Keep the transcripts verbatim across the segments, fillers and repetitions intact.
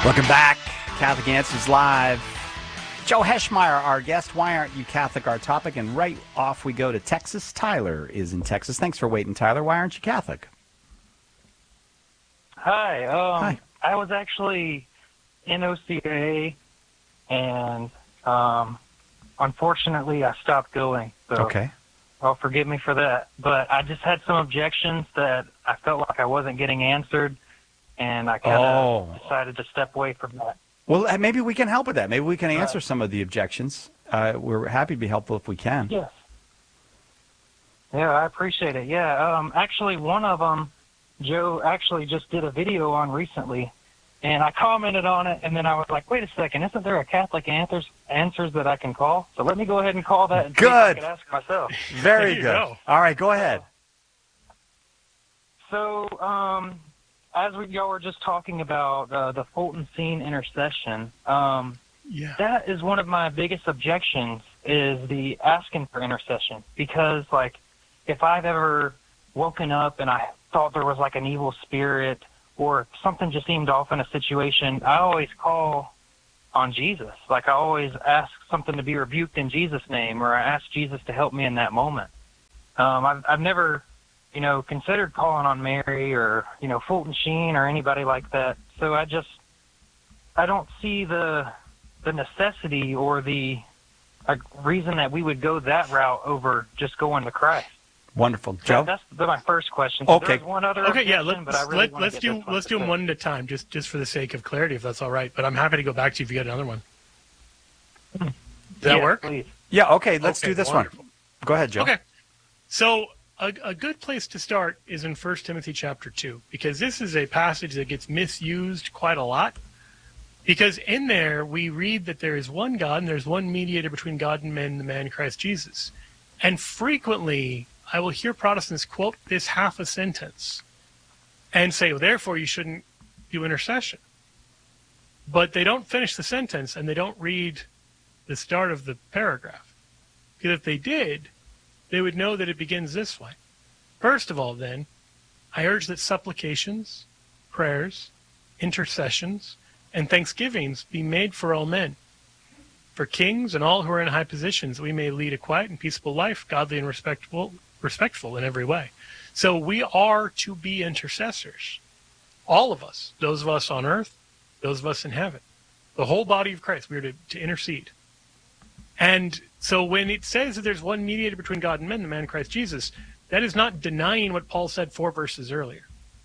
Welcome back. Catholic Answers Live. Joe Heschmeyer, our guest. Why aren't you Catholic? Our topic. And right off we go to Texas. Tyler is in Texas. Thanks for waiting, Tyler. Why aren't you Catholic? Hi. Um, Hi. I was actually in O C A, and um, unfortunately I stopped going. So, Okay. well, forgive me for that. But I just had some objections that I felt like I wasn't getting answered, and I kind of Oh. decided to step away from that. Well, maybe we can help with that. Maybe we can answer Right. some of the objections. Uh, we're happy to be helpful if we can. Yes. Yeah, I appreciate it. Yeah. Um, actually, one of them, Joe actually just did a video on recently, and I commented on it, and then I was like, wait a second, isn't there a Catholic answers answers that I can call? So let me go ahead and call that and see if I Good. can ask myself. Very There you good. go. All right, go ahead. So, um, as we, y'all were just talking about uh, the Fulton Scene intercession, um, Yeah. that is one of my biggest objections is the asking for intercession. Because, like, if I've ever woken up and I thought there was, like, an evil spirit or something just seemed off in a situation, I always call on Jesus. Like, I always ask something to be rebuked in Jesus' name, or I ask Jesus to help me in that moment. Um, I've, I've never... you know, considered calling on Mary or, you know, Fulton Sheen or anybody like that. So I just, I don't see the the necessity or the uh, reason that we would go that route over just going to Christ. Wonderful. So Joe? that's the, my first question. So Okay. there's one other Okay, yeah. objection, Let's but I really let, want let's to get do this one let's do them set. one at a time, just just for the sake of clarity, if that's all right. But I'm happy to go back to you if you get another one. Does that Yeah, work? Please. Yeah, okay, let's Okay, do this wonderful. one. Go ahead, Joe. Okay. So a, a good place to start is in First Timothy chapter two, because this is a passage that gets misused quite a lot. Because in there we read that there is one God and there's one mediator between God and men, the man Christ Jesus. And frequently I will hear Protestants quote this half a sentence and say, well, therefore you shouldn't do intercession. But they don't finish the sentence and they don't read the start of the paragraph. Because if they did, they would know that it begins this way. First of all, then, I urge that supplications, prayers, intercessions, and thanksgivings be made for all men, for kings and all who are in high positions, that we may lead a quiet and peaceable life, godly and respectful, respectful in every way. So we are to be intercessors. All of us, those of us on earth, those of us in heaven, the whole body of Christ, we are to, to intercede. And so when it says that there's one mediator between God and men, the man Christ Jesus, that is not denying what Paul said four verses earlier.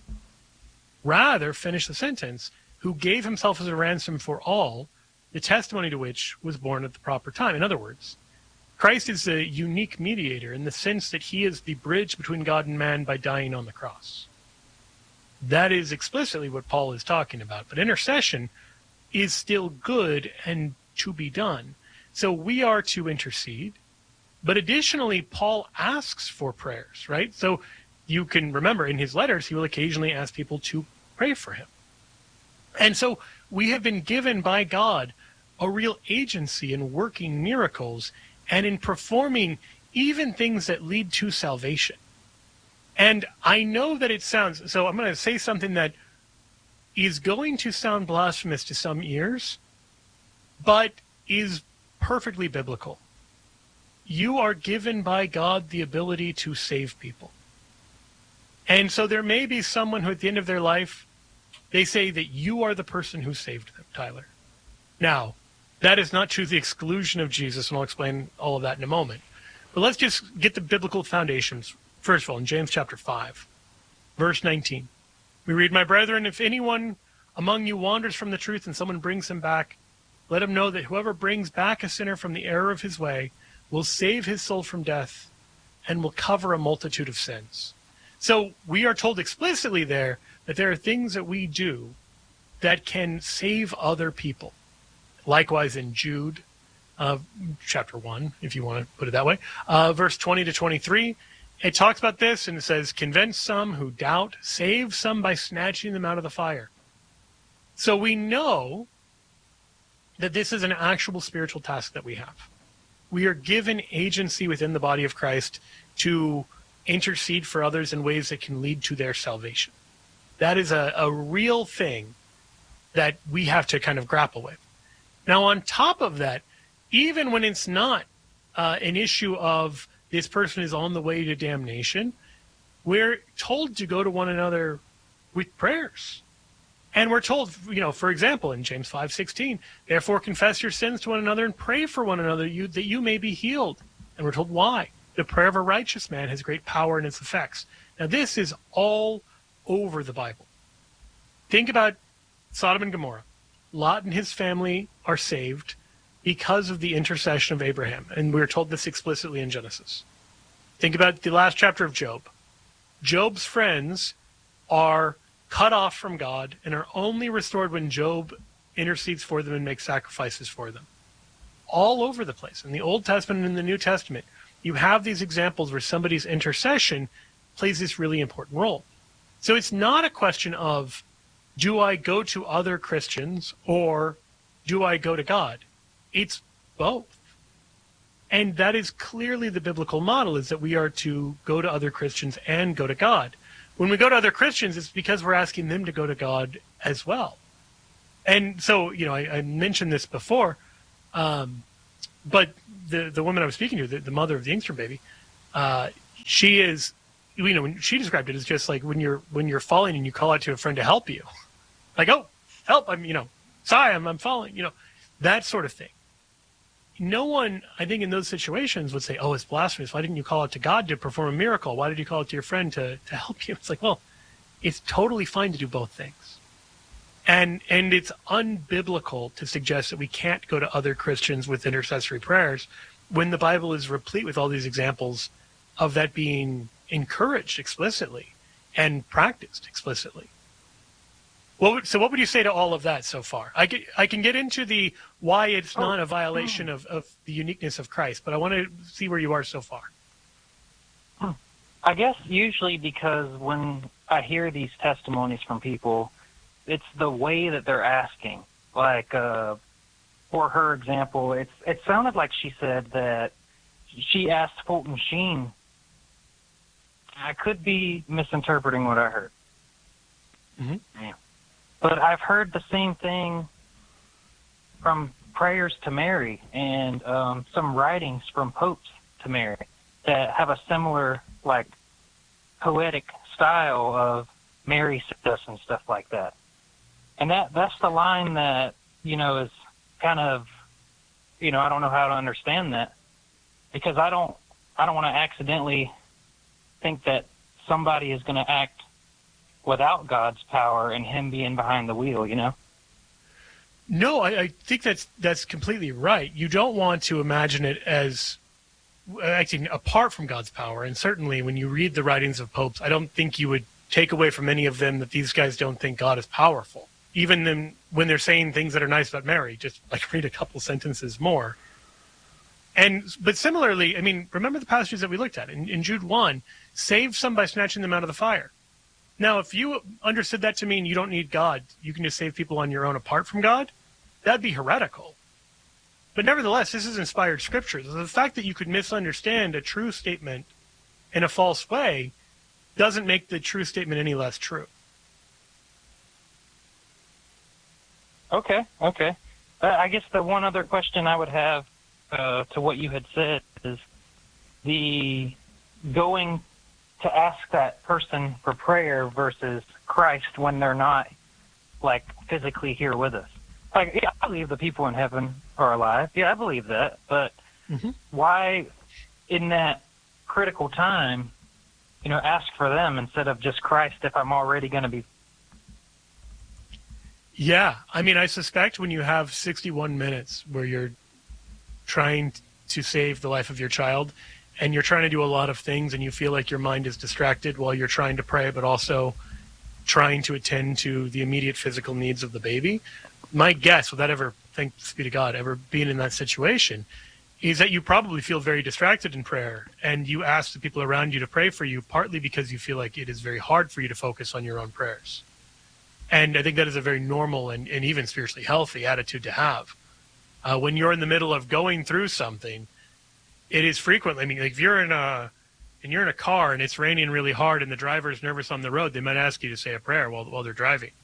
Rather, finish the sentence, who gave himself as a ransom for all, the testimony to which was born at the proper time. In other words, Christ is a unique mediator in the sense that he is the bridge between God and man by dying on the cross. That is explicitly what Paul is talking about. But intercession is still good and to be done. So we are to intercede. But additionally, Paul asks for prayers, right? So you can remember in his letters, he will occasionally ask people to pray for him. And so we have been given by God a real agency in working miracles and in performing even things that lead to salvation. And I know that it sounds, so I'm going to say something that is going to sound blasphemous to some ears, but is perfectly biblical. You are given by God the ability to save people. And so there may be someone who at the end of their life, they say that you are the person who saved them, Tyler. Now, that is not to the exclusion of Jesus, and I'll explain all of that in a moment. But let's just get the biblical foundations. First of all, in James chapter five, verse nineteen, we read, "My brethren, if anyone among you wanders from the truth and someone brings him back, let him know that whoever brings back a sinner from the error of his way will save his soul from death and will cover a multitude of sins." So we are told explicitly there that there are things that we do that can save other people. Likewise in Jude, uh, chapter one, if you want to put it that way, uh, verse twenty to twenty-three, it talks about this and it says, "Convince some who doubt, save some by snatching them out of the fire." So we know that this is an actual spiritual task that we have. We are given agency within the body of Christ to intercede for others in ways that can lead to their salvation. That is a, a real thing that we have to kind of grapple with. Now, on top of that, even when it's not uh, an issue of this person is on the way to damnation, we're told to go to one another with prayers. And we're told, you know, for example, in James five sixteen, therefore confess your sins to one another and pray for one another you, that you may be healed. And we're told why. The prayer of a righteous man has great power in its effects. Now, this is all over the Bible. Think about Sodom and Gomorrah. Lot and his family are saved because of the intercession of Abraham. And we're told this explicitly in Genesis. Think about the last chapter of Job. Job's friends are cut off from God and are only restored when Job intercedes for them and makes sacrifices for them. All over the place. In the Old Testament and in the New Testament, you have these examples where somebody's intercession plays this really important role. So it's not a question of, do I go to other Christians or do I go to God? It's both. And that is clearly the biblical model, is that we are to go to other Christians and go to God. When we go to other Christians, it's because we're asking them to go to God as well. And so, you know, I, I mentioned this before, um, but the the woman I was speaking to, the, the mother of the Engstrom baby, uh, she is, you know, when she described it as just like when you're when you're falling and you call out to a friend to help you, like, oh, help! I'm, you know, sorry, I'm I'm falling, you know, that sort of thing. No one, I think, in those situations would say, oh, it's blasphemous. Why didn't you call out to God to perform a miracle? Why did you call out to your friend to, to help you? It's like, well, it's totally fine to do both things. And and it's unbiblical to suggest that we can't go to other Christians with intercessory prayers when the Bible is replete with all these examples of that being encouraged explicitly and practiced explicitly. What would, so what would you say to all of that so far? I can, I can get into the why it's oh, not a violation oh. of, of the uniqueness of Christ, but I want to see where you are so far. I guess usually because when I hear these testimonies from people, it's the way that they're asking. Like, uh, for her example, it's, it sounded like she said that she asked Fulton Sheen. I could be misinterpreting what I heard. Mm-hmm. Yeah. But I've heard the same thing from prayers to Mary and um, some writings from popes to Mary that have a similar, like, poetic style of Mary said us and stuff like that. And that that's the line that, you know, is kind of, you know, I don't know how to understand that because I don't, I don't want to accidentally think that somebody is going to act without God's power and him being behind the wheel, you know? No, I, I think that's that's completely right. You don't want to imagine it as acting apart from God's power. And certainly when you read the writings of popes, I don't think you would take away from any of them that these guys don't think God is powerful. Even then, when they're saying things that are nice about Mary, just like read a couple sentences more. And but similarly, I mean, remember the passages that we looked at in, in Jude one, save some by snatching them out of the fire. Now, if you understood that to mean you don't need God, you can just save people on your own apart from God, that'd be heretical. But nevertheless, this is inspired scripture. The fact that you could misunderstand a true statement in a false way doesn't make the true statement any less true. Okay, okay. Uh, I guess the one other question I would have uh, to what you had said is the going to ask that person for prayer versus Christ when they're not, like, physically here with us. Like, yeah, I believe the people in heaven are alive. Yeah, I believe that. But mm-hmm. why, in that critical time, you know, ask for them instead of just Christ if I'm already going to be? Yeah, I mean, I suspect when you have sixty-one minutes where you're trying to save the life of your child, and you're trying to do a lot of things and you feel like your mind is distracted while you're trying to pray, but also trying to attend to the immediate physical needs of the baby, my guess, without ever, thanks be to God, ever being in that situation, is that you probably feel very distracted in prayer, and you ask the people around you to pray for you, partly because you feel like it is very hard for you to focus on your own prayers. And I think that is a very normal and, and even spiritually healthy attitude to have. Uh, when you're in the middle of going through something, it is frequently, I mean, like if you're in a, and you're in a car and it's raining really hard and the driver is nervous on the road, they might ask you to say a prayer while while they're driving.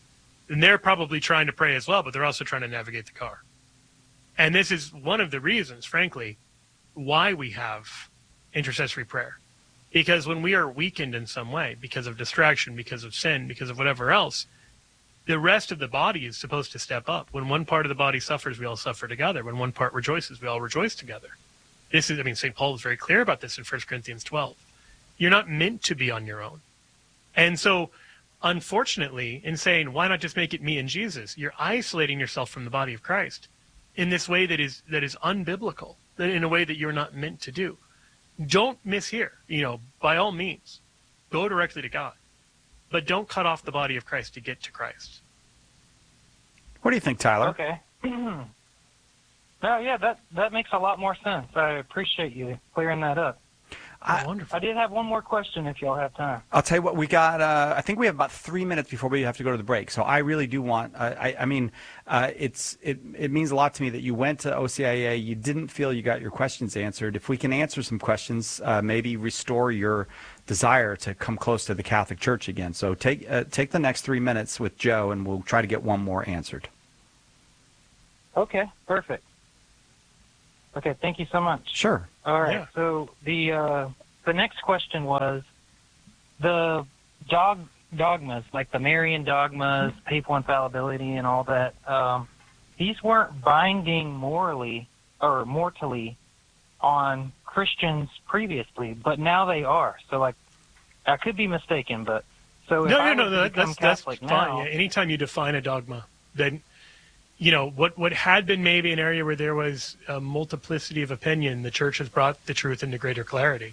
And they're probably trying to pray as well, but they're also trying to navigate the car. And this is one of the reasons, frankly, why we have intercessory prayer. Because when we are weakened in some way, because of distraction, because of sin, because of whatever else, the rest of the body is supposed to step up. When one part of the body suffers, we all suffer together. When one part rejoices, we all rejoice together. This is, I mean, Saint Paul is very clear about this in First Corinthians twelve. You're not meant to be on your own. And so, unfortunately, in saying, why not just make it me and Jesus, you're isolating yourself from the body of Christ in this way that is that is unbiblical, that in a way that you're not meant to do. Don't mishear. You know, by all means, go directly to God. But don't cut off the body of Christ to get to Christ. What do you think, Tyler? Okay. No, yeah, that, that makes a lot more sense. I appreciate you clearing that up. I, Oh, wonderful. I did have one more question if y'all have time. I'll tell you what, we got, uh, I think we have about three minutes before we have to go to the break. So I really do want, uh, I, I mean, uh, it's it, it means a lot to me that you went to O C I A, you didn't feel you got your questions answered. If we can answer some questions, uh, maybe restore your desire to come close to the Catholic Church again. So take uh, take the next three minutes with Joe, and we'll try to get one more answered. Okay, perfect. Okay, thank you so much. Sure. All right. Yeah. So the uh, the next question was the dog dogmas, like the Marian dogmas, papal infallibility, and all that. Um, these weren't binding morally or mortally on Christians previously, but now they are. So, like, I could be mistaken, but so if No, I no, no, was to that, become that's, that's Catholic fine. now, Yeah, anytime you define a dogma, then, you know, what, what had been maybe an area where there was a multiplicity of opinion, the church has brought the truth into greater clarity.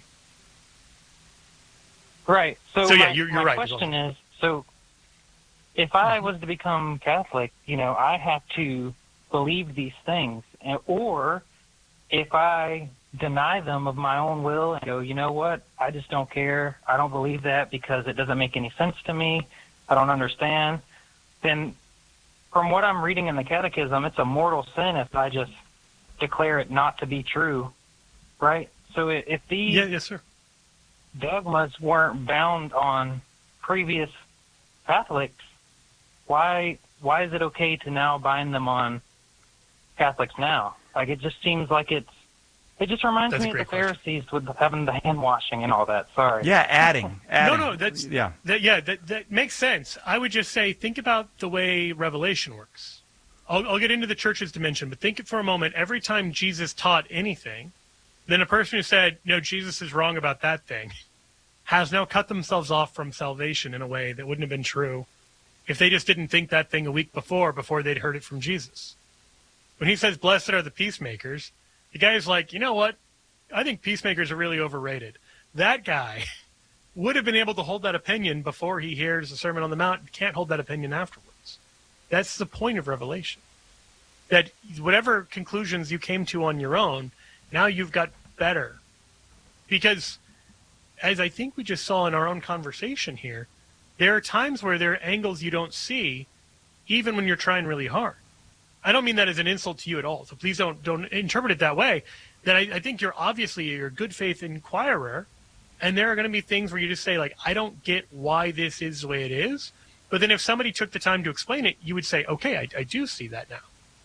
right? So, So, yeah, my, you're- you're my right. question is, so if I was to become Catholic, you know, I have to believe these things, and, or if I deny them of my own will and go, you know what, I just don't care, I don't believe that because it doesn't make any sense to me, I don't understand, then from what I'm reading in the Catechism, it's a mortal sin if I just declare it not to be true, right? So i- if these Yeah, yes, sir. dogmas weren't bound on previous Catholics, why why is it okay to now bind them on Catholics now? Like, it just seems like it's it just reminds That's a me of the great question. Pharisees with having the hand washing and all that. Sorry. Yeah, adding. adding. No, no, that's yeah. That, yeah, that, that makes sense. I would just say, think about the way Revelation works. I'll, I'll get into the church's dimension, but think for a moment. Every time Jesus taught anything, then a person who said, no, Jesus is wrong about that thing, has now cut themselves off from salvation in a way that wouldn't have been true if they just didn't think that thing a week before, before they'd heard it from Jesus. When he says, blessed are the peacemakers, the guy's like, you know what? I think peacemakers are really overrated. That guy would have been able to hold that opinion before he hears the Sermon on the Mount, can't hold that opinion afterwards. That's the point of Revelation. That whatever conclusions you came to on your own, now you've got better. Because, as I think we just saw in our own conversation here, there are times where there are angles you don't see, even when you're trying really hard. I don't mean that as an insult to you at all, so please don't don't interpret it that way. That I, I think you're obviously you're a good faith inquirer, and there are going to be things where you just say, like, I don't get why this is the way it is. But then if somebody took the time to explain it, you would say, okay, I, I do see that now.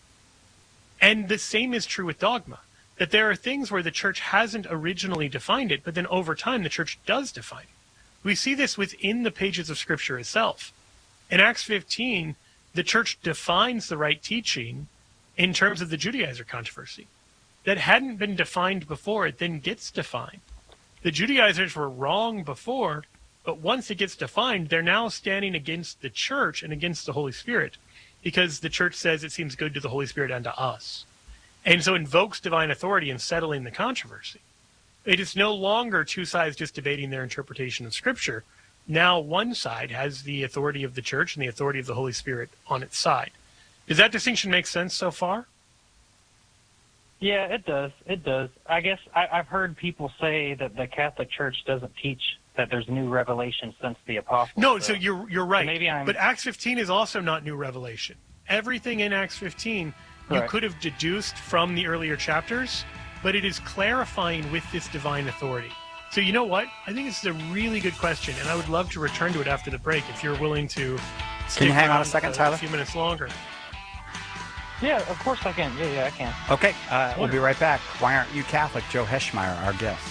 And the same is true with dogma, that there are things where the church hasn't originally defined it, but then over time the church does define it. We see this within the pages of Scripture itself. In Acts fifteen, the church defines the right teaching in terms of the Judaizer controversy. That hadn't been defined before, it then gets defined. The Judaizers were wrong before, but once it gets defined, they're now standing against the church and against the Holy Spirit, because the church says it seems good to the Holy Spirit and to us. And so invokes divine authority in settling the controversy. It is no longer two sides just debating their interpretation of Scripture. Now one side has the authority of the church and the authority of the Holy Spirit on its side. Does that distinction make sense so far? Yeah, it does. It does. I guess I, I've heard people say that the Catholic Church doesn't teach that there's new revelation since the apostles. No, so you're you're right. maybe I'm- But Acts fifteen is also not new revelation. Everything in Acts fifteen you Right. could have deduced from the earlier chapters, but it is clarifying with this divine authority. So you know what? I think it's a really good question, and I would love to return to it after the break if you're willing to stick you hang on a around second, a Tyler? few minutes longer. Yeah, of course I can. Yeah, yeah, I can. Okay, uh, we'll be right back. Why Aren't You Catholic? Joe Heschmeyer, our guest.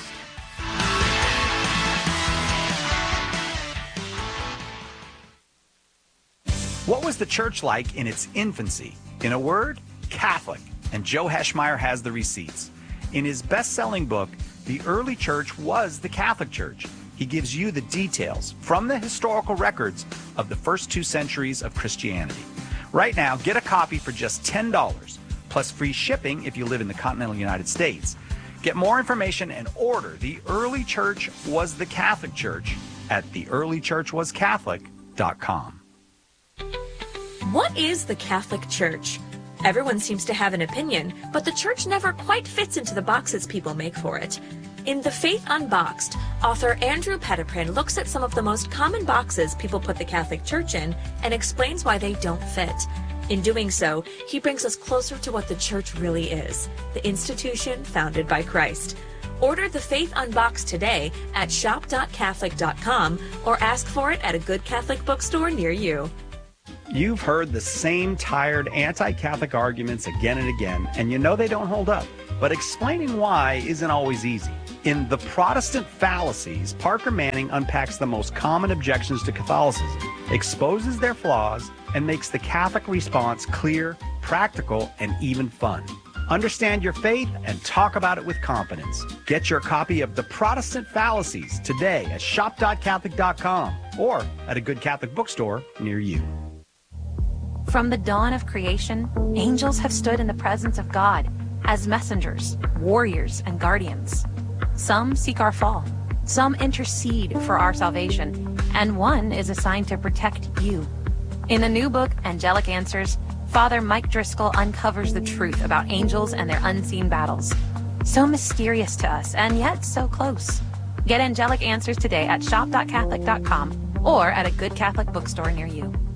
What was the church like in its infancy? In a word, Catholic. And Joe Heschmeyer has the receipts. In his best-selling book, The Early Church Was the Catholic Church, he gives you the details from the historical records of the first two centuries of Christianity. Right now, get a copy for just ten dollars, plus free shipping if you live in the continental United States. Get more information and order The Early Church Was the Catholic Church at the early church was catholic dot com. What is the Catholic Church? Everyone seems to have an opinion, but the church never quite fits into the boxes people make for it. In The Faith Unboxed, author Andrew Petiprin looks at some of the most common boxes people put the Catholic Church in and explains why they don't fit. In doing so, he brings us closer to what the church really is, the institution founded by Christ. Order The Faith Unboxed today at shop dot catholic dot com or ask for it at a good Catholic bookstore near you. You've heard the same tired anti-Catholic arguments again and again, and you know they don't hold up. But explaining why isn't always easy. In The Protestant Fallacies, Parker Manning unpacks the most common objections to Catholicism, exposes their flaws, and makes the Catholic response clear, practical, and even fun. Understand your faith and talk about it with confidence. Get your copy of The Protestant Fallacies today at shop dot catholic dot com or at a good Catholic bookstore near you. From the dawn of creation, angels have stood in the presence of God as messengers, warriors, and guardians. Some seek our fall, some intercede for our salvation, and one is assigned to protect you. In the new book, Angelic Answers, Father Mike Driscoll uncovers the truth about angels and their unseen battles. So mysterious to us, and yet so close. Get Angelic Answers today at shop dot catholic dot com or at a good Catholic bookstore near you.